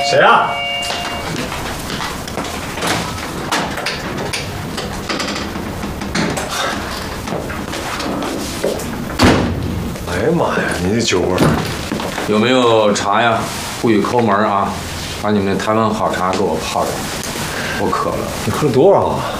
谁啊？哎呀妈呀，你这酒味儿！ 有没有茶呀？不许抠门啊！把你们台湾好茶给我泡点，我渴了。 你喝了多少啊？